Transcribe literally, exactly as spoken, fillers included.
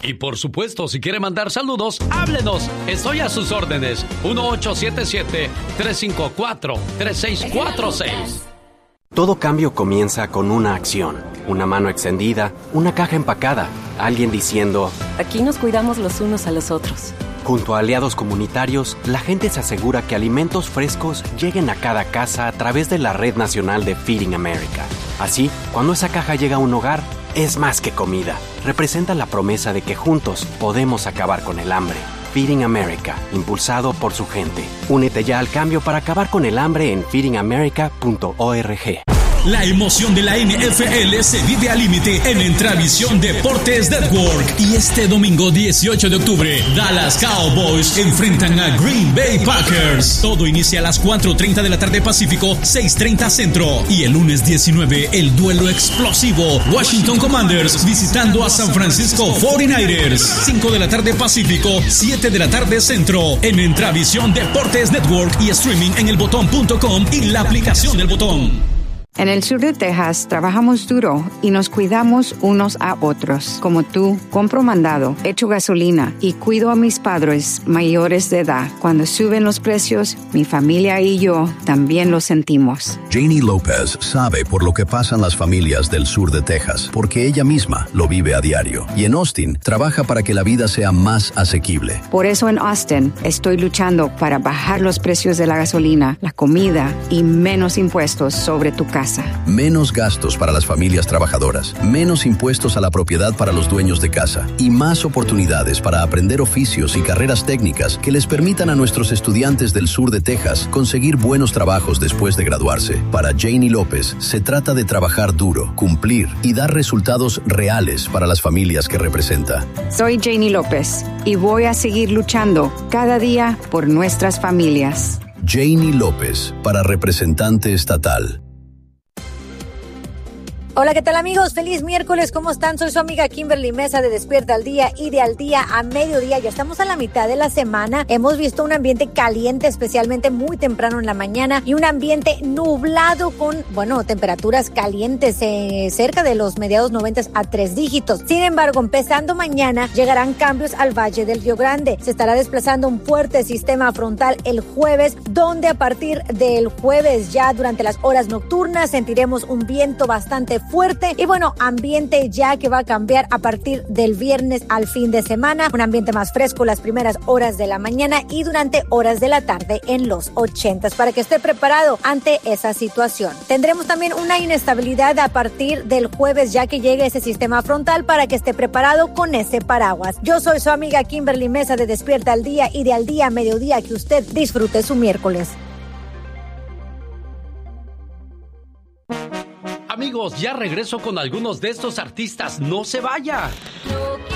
Y por supuesto, si quiere mandar saludos, háblenos. Estoy a sus órdenes. uno ocho siete siete, tres cinco cuatro, tres seis cuatro seis. Todo cambio comienza con una acción. Una mano extendida, una caja empacada, alguien diciendo: aquí nos cuidamos los unos a los otros. Junto a aliados comunitarios, la gente se asegura que alimentos frescos lleguen a cada casa a través de la Red Nacional de Feeding America. Así, cuando esa caja llega a un hogar, es más que comida. Representa la promesa de que juntos podemos acabar con el hambre. Feeding America, impulsado por su gente. Únete ya al cambio para acabar con el hambre en feeding america punto org. La emoción de la N F L se vive al límite en Entravisión Deportes Network. Y este domingo dieciocho de octubre, Dallas Cowboys enfrentan a Green Bay Packers. Todo inicia a las cuatro treinta de la tarde Pacífico, seis treinta Centro. Y el lunes diecinueve, el duelo explosivo, Washington Commanders visitando a San Francisco cuarenta y nueve ers. cinco de la tarde Pacífico, siete de la tarde Centro. En Entravisión Deportes Network y streaming en el botón punto com y la aplicación del Botón. En el sur de Texas trabajamos duro y nos cuidamos unos a otros. Como tú, compro mandado, echo gasolina y cuido a mis padres mayores de edad. Cuando suben los precios, mi familia y yo también lo sentimos. Janie López sabe por lo que pasan las familias del sur de Texas, porque ella misma lo vive a diario. Y en Austin trabaja para que la vida sea más asequible. Por eso en Austin estoy luchando para bajar los precios de la gasolina, la comida y menos impuestos sobre tu casa. Menos gastos para las familias trabajadoras, menos impuestos a la propiedad para los dueños de casa y más oportunidades para aprender oficios y carreras técnicas que les permitan a nuestros estudiantes del sur de Texas conseguir buenos trabajos después de graduarse. Para Janie López, se trata de trabajar duro, cumplir y dar resultados reales para las familias que representa. Soy Janie López y voy a seguir luchando cada día por nuestras familias. Janie López, para representante estatal. Hola, ¿qué tal amigos? Feliz miércoles, ¿cómo están? Soy su amiga Kimberly Mesa de Despierta al Día y de Al Día a Mediodía. Ya estamos a la mitad de la semana. Hemos visto un ambiente caliente, especialmente muy temprano en la mañana, y un ambiente nublado con, bueno, temperaturas calientes eh, cerca de los mediados noventas a tres dígitos. Sin embargo, empezando mañana, llegarán cambios al Valle del Río Grande. Se estará desplazando un fuerte sistema frontal el jueves, donde a partir del jueves ya durante las horas nocturnas sentiremos un viento bastante fuerte y bueno, ambiente ya que va a cambiar a partir del viernes al fin de semana, un ambiente más fresco las primeras horas de la mañana y durante horas de la tarde en los ochentas para que esté preparado ante esa situación. Tendremos también una inestabilidad a partir del jueves ya que llegue ese sistema frontal para que esté preparado con ese paraguas. Yo soy su amiga Kimberly Mesa de Despierta al Día y de Al Día a Mediodía, que usted disfrute su miércoles. Amigos, ya regreso con algunos de estos artistas. ¡No se vaya!